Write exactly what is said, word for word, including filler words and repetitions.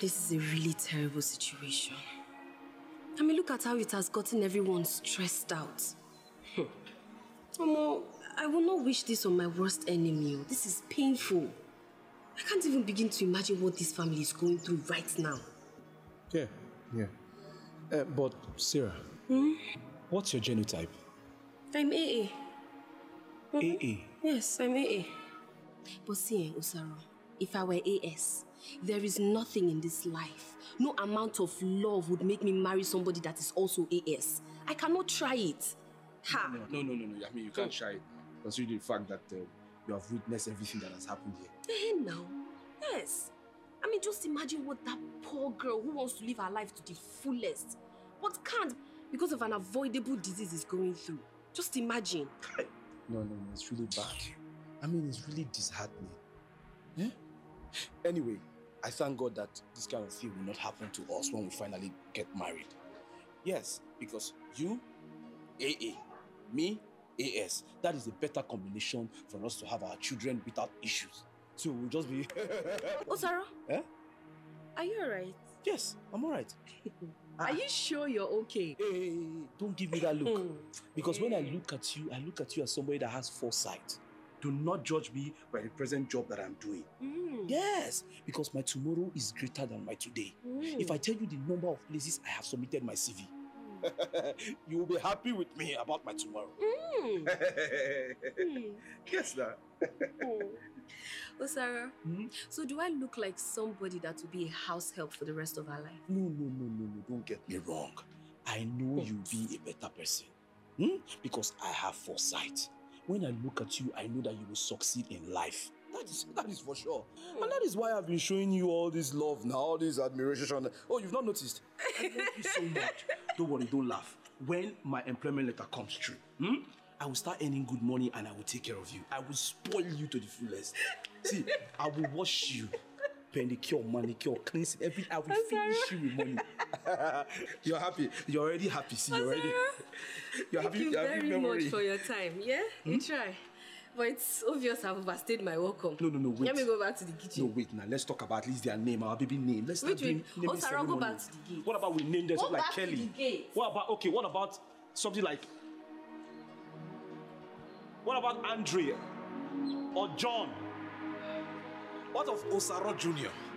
This is a really terrible situation. I mean, look at how it has gotten everyone stressed out. Hmm. Omo, I will not wish this on my worst enemy. This is painful. I can't even begin to imagine what this family is going through right now. Yeah, yeah. Uh, but, Sarah, Hmm? what's your genotype? I'm A A. Mm-hmm. A A? Yes, I'm A A. But see, Osaro, if I were A S, there is nothing in this life. No amount of love would make me marry somebody that is also A S. I cannot try it. Ha! No, no, no, no, no. I mean, you can't try it. Considering the fact that uh, you have witnessed everything that has happened here. Eh, now? Yes. I mean, just imagine what that poor girl who wants to live her life to the fullest, but can't because of an avoidable disease is going through. Just imagine. No, no, no. It's really bad. I mean, it's really disheartening. Eh? Anyway, I thank God that this kind of thing will not happen to us when we finally get married. Yes, because you, A A, me, A S. That is a better combination for us to have our children without issues. So we'll just be... Osaro? Eh? Are you alright? Yes, I'm alright. Are you sure you're okay? Hey, hey, hey, don't give me that look. Because when I look at you, I look at you as somebody that has foresight. Do not judge me by the present job that I'm doing. Mm. Yes, because my tomorrow is greater than my today. Mm. If I tell you the number of places I have submitted my C V, mm. you will be happy with me about my tomorrow. Mm. mm. Yes, sir. mm. Osara, mm-hmm. So do I look like somebody that will be a house help for the rest of our life? No, no, no, no, no. Don't get me wrong. I know you'll be a better person. Hmm? Because I have foresight. When I look at you, I know that you will succeed in life. That is, that is for sure. Mm. And that is why I've been showing you all this love now, all this admiration. Oh, you've not noticed? I love you so much. Don't worry, don't laugh. When my employment letter comes through, hmm, I will start earning good money and I will take care of you. I will spoil you to the fullest. See, I will wash you, pedicure, manicure, cleansing, everything. I will I'm finish sorry. you with money. You're happy. You're already happy. See, you're already. You're Thank happy. you You're very happy much for your time. Yeah, hmm? You try. But it's obvious I've overstayed my welcome. No, no, no, wait. Let me go back to the kitchen. No, wait now. Let's talk about at least their name, our baby name. Let's start doing naming oh, Sarah, go back to the gate. What about we name them something like Kelly? To the gate. What about, okay, what about something like... What about Andrea? Or John? What of Osaro Junior?